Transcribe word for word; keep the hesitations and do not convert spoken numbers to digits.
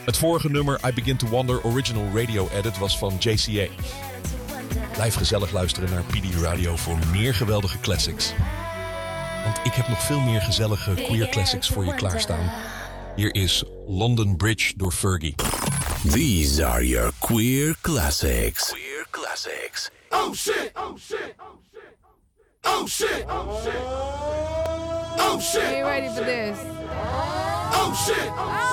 Het vorige nummer I Begin to Wonder Original Radio Edit was van J C A. Blijf gezellig luisteren naar P D Radio voor meer geweldige classics. Want ik heb nog veel meer gezellige queer classics voor je klaarstaan. Hier is London Bridge door Fergie. These are your queer classics. Queer classics. Oh shit! Oh shit! Oh shit! Oh shit! Oh shit! Are you ready for this? Oh shit!